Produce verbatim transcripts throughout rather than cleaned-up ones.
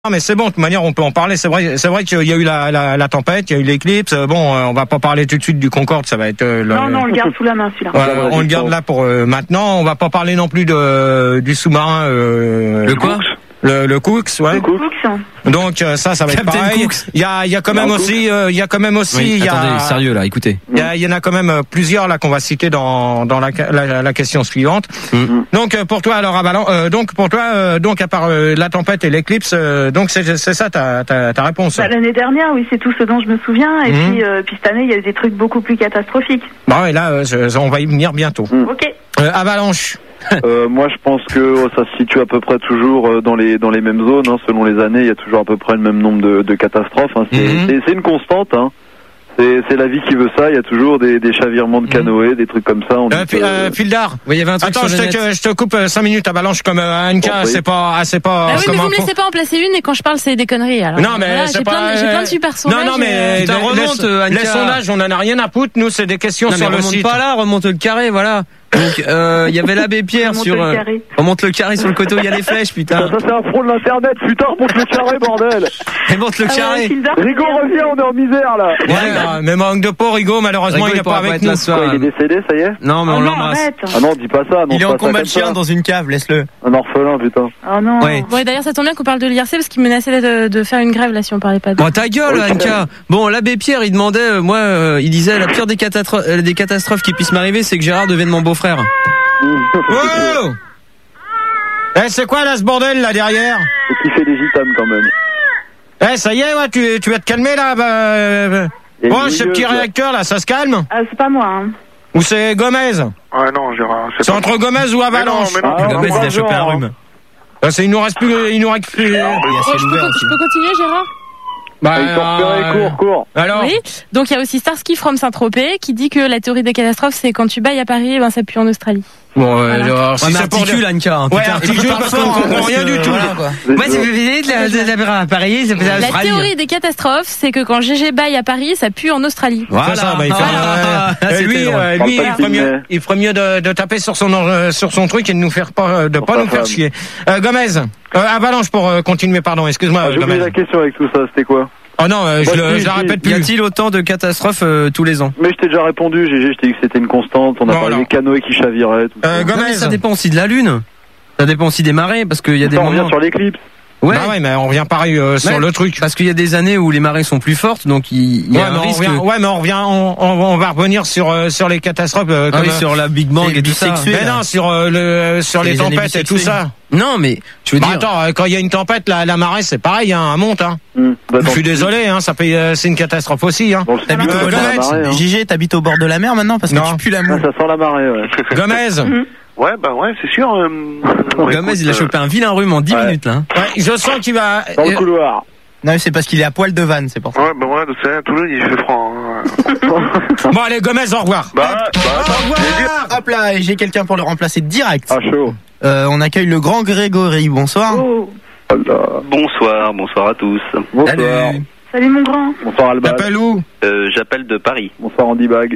Non mais c'est bon, de toute manière on peut en parler. C'est vrai, c'est vrai qu'il y a eu la, la, la tempête, il y a eu l'éclipse. Bon, euh, on va pas parler tout de suite du Concorde, ça va être. Euh, non, le, non, on le garde sous la main celui-là. Euh, on le garde là pour euh, maintenant. On va pas parler non plus de du sous-marin. Euh, le quoi? Le, le Cooks, ouais. Le Cooks. Donc euh, ça, ça va être Captain pareil. Cooks. Il y a, il y a quand même non, aussi, euh, il y a quand même aussi, oui, il y a. Attendez, sérieux là, écoutez. Il y, a, il y en a quand même plusieurs là qu'on va citer dans dans la la, la question suivante. Mm. Donc pour toi alors Avalan, euh, donc pour toi euh, donc à part euh, la tempête et l'éclipse, euh, donc c'est c'est ça ta ta, ta réponse. Bah, l'année dernière, oui, c'est tout ce dont je me souviens. Et mm. puis euh, puis cette année, il y a eu des trucs beaucoup plus catastrophiques. Bah ouais, là, euh, on va y venir bientôt. Mm. Ok. Euh, avalanche. euh, moi, je pense que oh, ça se situe à peu près toujours euh, dans les dans les mêmes zones. Hein, selon les années, il y a toujours à peu près le même nombre de, de catastrophes. Hein. C'est, mm-hmm. c'est, c'est une constante. Hein. C'est, c'est la vie qui veut ça. Il y a toujours des, des chavirements de canoë, mmh. des trucs comme ça. On euh, dit que, euh, Fildar. Oui, il y avait un truc Attends, je te, je te coupe cinq minutes. Avalanche comme euh, Anka, oh, oui. c'est pas, c'est pas. Ah oui, mais vous me laissez pas en placer une et quand je parle, c'est des conneries. Alors, non, mais voilà, c'est j'ai, pas, plein de, j'ai plein de super sondages. Non, non, mais les, remonte, les, les sondages, on en a rien à foutre. Nous, c'est des questions non, sur le remonte site. Pas là, remonte le carré, voilà. Donc, il euh, y avait l'abbé Pierre remonte sur. Le euh, remonte le carré sur le côté où il y a les flèches, putain. Ça, c'est un front de l'internet, putain, remonte le carré, bordel. Remonte le carré. Ah ouais, Rigaud revient, on est en misère là. Ouais, ouais, mais manque de peau, Rigaud, malheureusement, Rigaud, il n'est pas avec nous. Quoi, il est décédé, ça y est? Non, mais oh on non, l'embrasse. Arrête. Ah non, dis pas ça. Non, il est en combat de chien ça. dans une cave, laisse-le. Un orphelin, putain. Oh non. Ouais. Bon, et d'ailleurs, ça tombe bien qu'on parle de l'I R C parce qu'il menaçait de, de faire une grève là si on parlait pas de. Bon, ta gueule, okay. Anka. Bon, l'abbé Pierre, il demandait, euh, moi, euh, il disait, la pire des, catastro- euh, des catastrophes qui puissent m'arriver, c'est que Gérard devienne mon beau-frère. Oh eh, c'est quoi là ce bordel là derrière? Faut qu'il fait des gitanes quand même. Eh, ça y est, ouais, tu, tu vas te calmer là. Bah, euh... Bon, ce petit réacteur là, ça se calme? Ah, c'est pas moi. Hein. Ou c'est Gomez? Ouais, non, Gérard. C'est, c'est entre Gomez ou Avalanche? Mais non, mais non. Ah, Gomez, il a chopé un rhume. Ah, c'est, il nous reste plus, il nous reste plus. Oh, je, peux, je peux continuer, Gérard? Bah, il faut repérer, euh... cours, cours. Alors oui. Donc il y a aussi Starsky from Saint-Tropez qui dit que la théorie des catastrophes, c'est quand tu bailles à Paris, ben ça pue en Australie. Bon, euh, voilà. alors, si ouais, c'est articule, Anka. Hein, ouais, articule pas fort, on comprend rien du tout. Moi, c'est de la Paris, c'est la Australie. Théorie des catastrophes, c'est que quand G G baille à Paris, ça pue en Australie. Voilà. Ça, bah, il fait, ah, euh, euh, lui, euh, lui, il ferait mieux, il ferait mieux de, de taper sur son, euh, sur son truc et de nous faire pas, de pas nous faire chier. Euh, Gomez, euh, Avalanche pour euh, continuer, pardon, excuse-moi. Ah, j'ai oublié la question avec tout ça, c'était quoi? Oh non, euh, je, le, je la répète plus. Y a-t-il autant de catastrophes euh, tous les ans? Mais je t'ai déjà répondu, G G, je t'ai dit que c'était une constante, on a bon, parlé alors. des canoës qui chaviraient, tout euh, ça. Gomez. Non, mais ça dépend aussi de la lune. Ça dépend aussi des marées, parce qu'il y a des on moments... revient sur l'éclipse. Ouais. Bah ouais, mais on revient pareil euh, sur ouais, le truc. Parce qu'il y a des années où les marées sont plus fortes, donc il y a ouais, un mais risque. On revient, ouais, mais on revient, on, on, on va revenir sur euh, sur les catastrophes. Euh, ah comme, oui, sur la Big Bang et tout ça. Mais non, sur euh, le sur les, les tempêtes et tout ça. Non, mais je veux bah dire. Attends, quand il y a une tempête, la, la marée, c'est pareil, hein, elle monte. Hein. Mmh, je suis désolé, hein, ça fait, euh, c'est une catastrophe aussi. Hein. Bon, t'habites au bord de la marée. Hein. Gigi, t'habites au bord de la mer maintenant parce que non. tu pues la moule. Ah, ça sent la marée. Ouais. Gomez. Mmh. Ouais, bah ouais, c'est sûr. Euh, ouais, Gomez, écoute, il a chopé un vilain rhume en dix ouais. minutes là. Ouais, je sens qu'il va. Dans le couloir. Non, mais c'est parce qu'il est à poil de vanne, c'est pour ça. Ouais, bah ouais, c'est à Toulouse, il fait froid. Hein. Bon, allez, Gomez, au revoir. Bah, bah au revoir. Hop là, et j'ai quelqu'un pour le remplacer direct. Ah, chaud. Euh, on accueille le grand Grégory, bonsoir. Oh. Bonsoir, bonsoir à tous. Bonsoir. Salut, Salut mon grand. Bonsoir Alba. T'appelles où? euh, J'appelle de Paris. Bonsoir Andy Bag.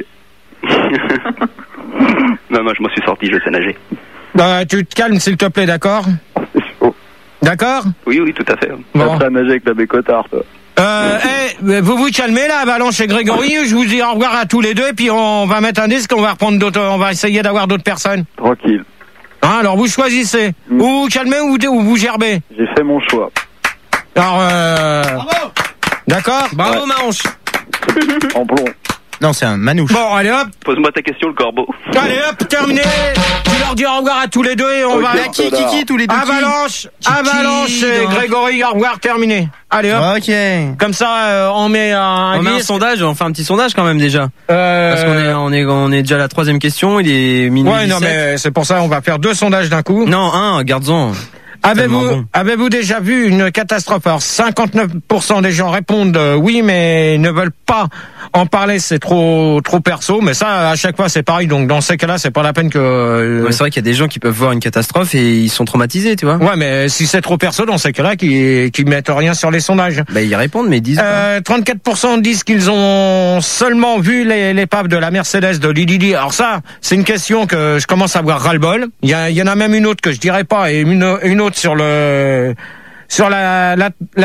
Non, non, je m'en suis sorti, je sais nager. Bah, tu te calmes s'il te plaît, d'accord? C'est chaud. D'accord? Oui, oui, tout à fait. Bon. Après à nager avec la bécotard, toi. Euh, hey, vous vous calmez là, Avalanche et Grégory, je vous dis au revoir à tous les deux, et puis on va mettre un disque, on va reprendre d'autres, on va essayer d'avoir d'autres personnes. Tranquille. Hein, alors vous choisissez. Mmh. Ou vous calmez ou, ou vous gerbez. J'ai fait mon choix. Alors, euh... Bravo. D'accord? Bravo, ouais. Manche. En plomb. Non, c'est un manouche. Bon, allez hop. Pose-moi ta question, le corbeau. Allez hop, terminé. Tu leur dis au revoir à tous les deux et on okay, va... Bah, qui, qui, qui, tous les deux? Avalanche, qui Avalanche et donc. Grégory, au revoir, terminé. Allez hop. Ok. Comme ça, euh, on met un... On met un sondage, on fait un petit sondage quand même déjà. Euh... Parce qu'on est, on est, on est déjà à la troisième question, il est minuit Ouais, non, mais c'est pour ça, on va faire deux sondages d'un coup. Non, un, garde-en. Avez-vous, bon. avez-vous déjà vu une catastrophe? Alors, cinquante-neuf pour cent des gens répondent euh, oui, mais ne veulent pas en parler, c'est trop, trop perso. Mais ça, à chaque fois, c'est pareil. Donc, dans ces cas-là, c'est pas la peine que... Euh... Ouais, c'est vrai qu'il y a des gens qui peuvent voir une catastrophe et ils sont traumatisés, tu vois. Ouais, mais si c'est trop perso, dans ces cas-là, qui, qui mettent rien sur les sondages. Bah, ils répondent, mais ils disent euh, trente-quatre pour cent disent qu'ils ont seulement vu les, l'épave de la Mercedes de Lili. Alors ça, c'est une question que je commence à avoir ras-le-bol. Il y, y en a même une autre que je dirais pas et une, une autre sur le sur la, la, la